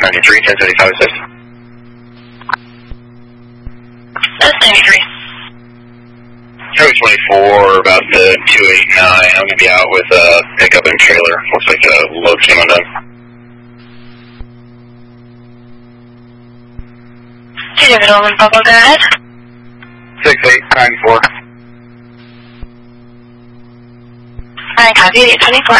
93, 1075 assist. That's 93. Coach 24, about the 289. I'm going to be out with a pickup and trailer. Looks like a load came undone. David Olin, Bravo, go ahead. 6894. Alright, copy, 824.